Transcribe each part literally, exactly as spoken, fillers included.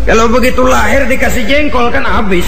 Kalau begitu lahir dikasih jengkol kan habis.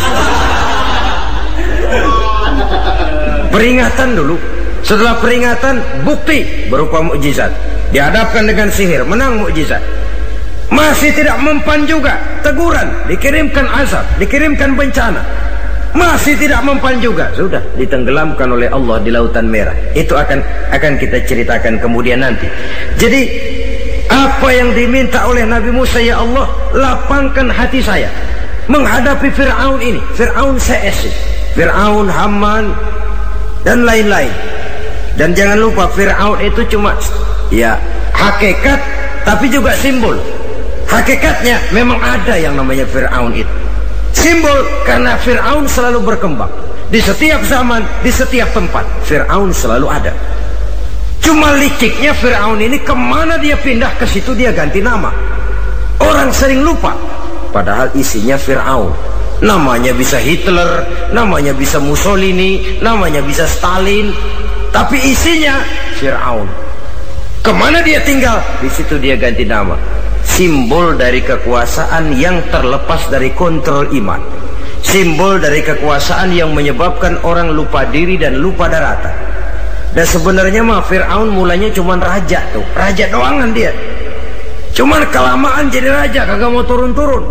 Peringatan dulu. Setelah peringatan, bukti berupa mukjizat. Dihadapkan dengan sihir, menang mukjizat. Masih tidak mempan juga, teguran, dikirimkan azab, dikirimkan bencana. Masih tidak mempan juga, sudah ditenggelamkan oleh Allah di lautan merah. Itu akan akan kita ceritakan kemudian nanti. Jadi apa yang diminta oleh Nabi Musa, ya Allah, lapangkan hati saya menghadapi Fir'aun ini, Fir'aun C S, Fir'aun, Haman dan lain-lain. Dan jangan lupa Fir'aun itu cuma ya hakikat tapi juga simbol. Hakikatnya memang ada yang namanya Fir'aun itu. Simbol karena Fir'aun selalu berkembang. Di setiap zaman, di setiap tempat Fir'aun selalu ada. Cuma liciknya Fir'aun ini kemana dia pindah, ke situ dia ganti nama. Orang sering lupa padahal isinya Fir'aun. Namanya bisa Hitler, namanya bisa Mussolini, namanya bisa Stalin, tapi isinya Fir'aun. Kemana dia tinggal, di situ dia ganti nama. Simbol dari kekuasaan yang terlepas dari kontrol iman. Simbol dari kekuasaan yang menyebabkan orang lupa diri dan lupa daratan. Dan sebenarnya mah Fir'aun mulanya cuman raja tuh, raja doangan dia. Cuman kelamaan jadi raja, kagak mau turun-turun.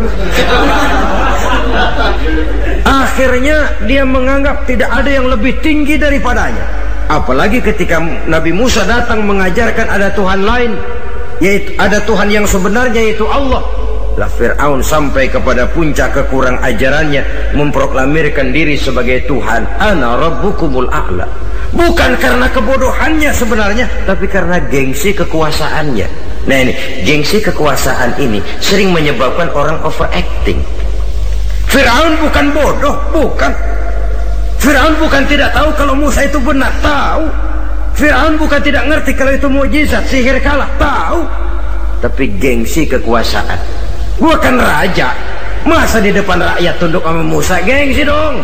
Akhirnya dia menganggap tidak ada yang lebih tinggi daripadanya. Apalagi ketika Nabi Musa datang mengajarkan ada Tuhan lain, yaitu ada Tuhan yang sebenarnya, yaitu Allah. Lah Fir'aun sampai kepada puncak kekurang ajarannya, memproklamirkan diri sebagai Tuhan. Ana rabbukumul a'la. Bukan karena kebodohannya sebenarnya, tapi karena gengsi kekuasaannya. Nah ini, gengsi kekuasaan ini sering menyebabkan orang overacting. Fir'aun bukan bodoh, bukan. Fir'aun bukan tidak tahu kalau Musa itu benar, tahu. Fir'aun bukan tidak ngerti kalau itu mukjizat, sihir kalah, tahu. Tapi gengsi kekuasaan. Gua kan raja, masa di depan rakyat tunduk sama Musa, gengsi dong.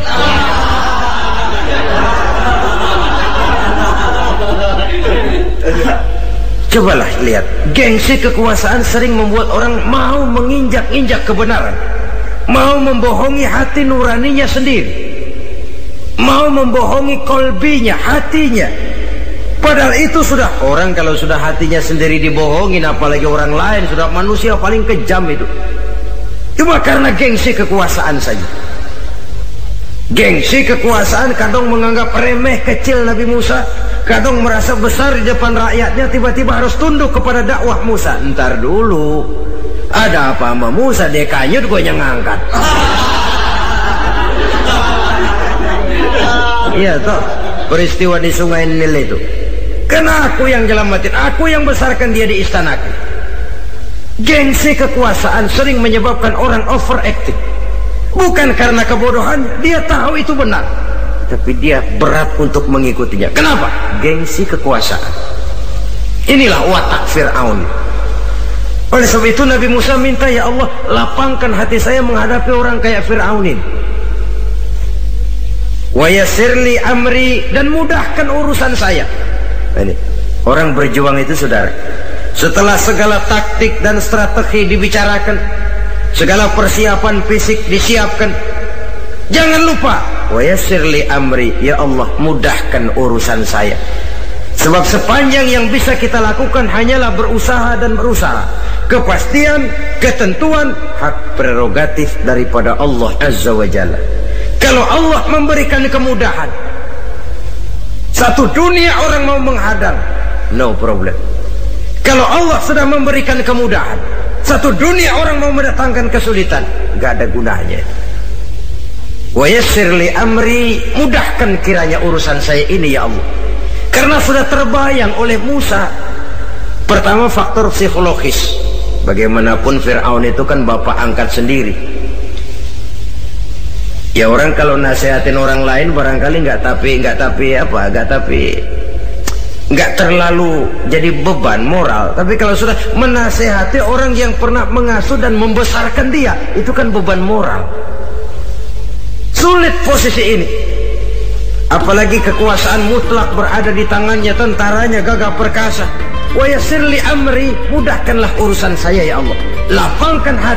Cobalah lihat, gengsi kekuasaan sering membuat orang mau menginjak-injak kebenaran, mau membohongi hati nuraninya sendiri, mau membohongi kolbinya, hatinya. Padahal itu sudah, orang kalau sudah hatinya sendiri dibohongin, apalagi orang lain, sudah manusia paling kejam itu. Cuma karena gengsi kekuasaan saja. Gengsi kekuasaan kadang menganggap remeh kecil Nabi Musa, kadang merasa besar di depan rakyatnya, tiba-tiba harus tunduk kepada dakwah Musa. Ntar dulu, ada apa sama Musa, dia kanyut, gue yang ngangkat. Iya toh, peristiwa di Sungai Nil itu. Karena aku yang nyelamatin, aku yang besarkan dia di istanaku. Gengsi kekuasaan sering menyebabkan orang overacting. Bukan karena kebodohannya, dia tahu itu benar, tapi dia berat untuk mengikutinya. Kenapa? Gengsi kekuasaan. Inilah watak Fir'aun. Oleh sebab itu Nabi Musa minta, ya Allah, lapangkan hati saya menghadapi orang kayak Fir'aun ini. Wa yassirli amri, dan mudahkan urusan saya. Ini orang berjuang itu, saudara, setelah segala taktik dan strategi dibicarakan, segala persiapan fisik disiapkan, jangan lupa wa yassirli amri, ya Allah, mudahkan urusan saya. Sebab sepanjang yang bisa kita lakukan hanyalah berusaha dan berusaha. Kepastian, ketentuan, hak prerogatif daripada Allah Azza wa Jalla. Kalau Allah memberikan kemudahan, satu dunia orang mau menghadang, no problem. Kalau Allah sudah memberikan kemudahan, satu dunia orang mau mendatangkan kesulitan, gak ada gunanya. Wa yassirli amri, mudahkan kiranya urusan saya ini, ya Allah. Karena sudah terbayang oleh Musa. Pertama, faktor psikologis. Bagaimanapun Fir'aun itu kan bapak angkat sendiri. Ya orang kalau nasihatin orang lain barangkali nggak tapi nggak tapi apa nggak tapi nggak terlalu jadi beban moral. Tapi kalau sudah menasehati orang yang pernah mengasuh dan membesarkan dia, itu kan beban moral. Sulit posisi ini. Apalagi kekuasaan mutlak berada di tangannya, tentaranya gagah perkasa. Wa yassirli amri, mudahkanlah urusan saya, ya Allah. Lapangkan hati